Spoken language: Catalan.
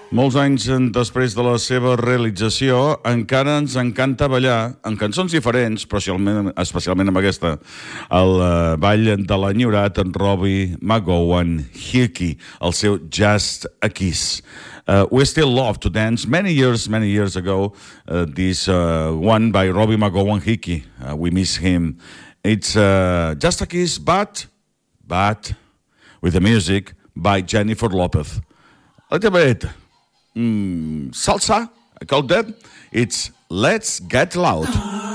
Molts anys després de la seva realització, encara ens encanta ballar en cançons diferents, especialment amb aquesta, el ball de l'enyorat en Robbie McGowan Hickey, el seu Just a Kiss. We still love to dance. Many years ago, this one by Robbie McGowan Hickey. We miss him. It's Just a Kiss, but with the music by Jennifer Lopez. A little bit salsa, I call that. It's Let's Get Loud.